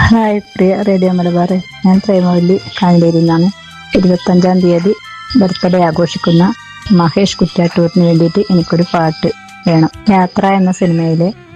Hi പ്രിയ radio Malabar. ഞാൻ പ്രേമവല്ലി കാഞ്ഞിലേരിയിൽ നിന്നാണ്. 25-ാം തീയതി ബർത്ത്ഡേ ആഘോഷിക്കുന്ന മഹേഷ് കുറ്റ്യാട്ടൂരിന് വേണ്ടിയിട്ട് എനിക്കൊരു പാട്ട് വേണം. യാത്ര എന്ന സിനിമയിലെ